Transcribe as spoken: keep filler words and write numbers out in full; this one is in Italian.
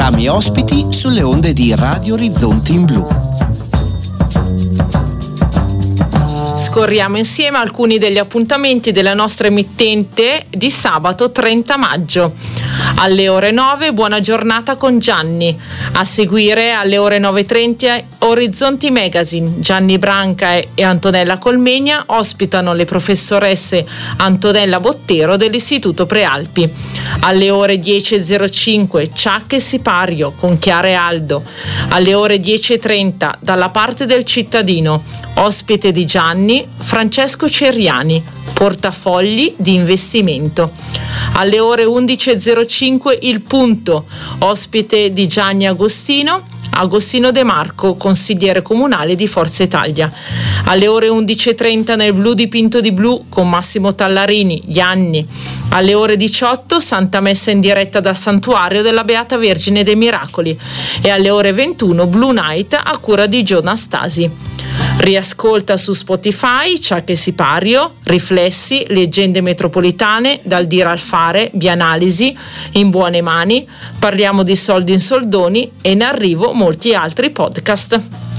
Programmi ospiti sulle onde di Radio Orizzonti in Blu. Scorriamo insieme alcuni degli appuntamenti della nostra emittente di sabato trenta maggio. Alle ore nove, buona giornata con Gianni. A seguire alle ore nove e trenta Orizzonti Magazine. Gianni Branca e Antonella Colmegna ospitano le professoresse Antonella Bottero dell'Istituto Prealpi. Alle ore dieci e zero cinque Ciak e Sipario con Chiara e Aldo. Alle ore dieci e trenta Dalla parte del cittadino. Ospite di Gianni, Francesco Ceriani, portafogli di investimento. Alle ore undici e zero cinque Il Punto, ospite di Gianni Agostino, Agostino De Marco, consigliere comunale di Forza Italia. Alle ore undici e trenta Nel blu dipinto di blu con Massimo Tallarini, Ianni. Alle ore diciotto Santa Messa in diretta dal Santuario della Beata Vergine dei Miracoli e alle ore ventuno Blue Night a cura di Gio Nastasi. Riascolta su Spotify Ciak e Sipario, Riflessi, Leggende metropolitane, Dal dire al fare, Bianalisi, In buone mani, Parliamo di soldi in soldoni e in arrivo molti altri podcast.